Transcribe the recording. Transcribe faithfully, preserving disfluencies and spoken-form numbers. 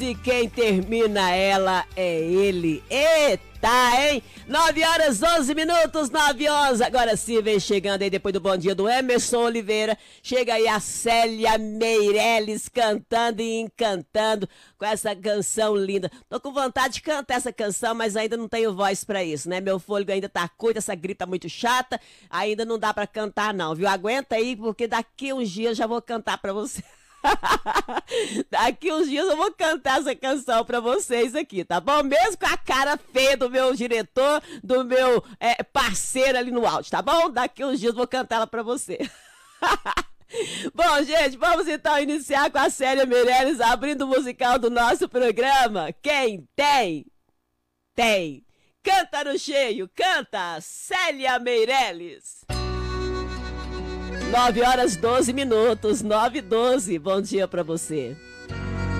E quem termina ela é ele. Eita, hein? nove horas, onze minutos, nove horas. Agora sim, vem chegando aí depois do bom dia do Emerson Oliveira. Chega aí a Célia Meirelles cantando e encantando com essa canção linda. Tô com vontade de cantar essa canção, mas ainda não tenho voz pra isso, né? Meu fôlego ainda tá curto, essa gripe tá muito chata. Ainda não dá pra cantar não, viu? Aguenta aí, porque daqui uns dias eu já vou cantar pra você. Daqui uns dias eu vou cantar essa canção pra vocês aqui, tá bom? Mesmo com a cara feia do meu diretor, do meu é, parceiro ali no áudio, tá bom? Daqui uns dias eu vou cantar ela pra você. Bom, gente, vamos então iniciar com a Célia Meirelles abrindo o musical do nosso programa. Quem tem, tem. Canta no cheio, canta, Célia Meirelles. nove horas, doze minutos, nove e doze. Bom dia pra você.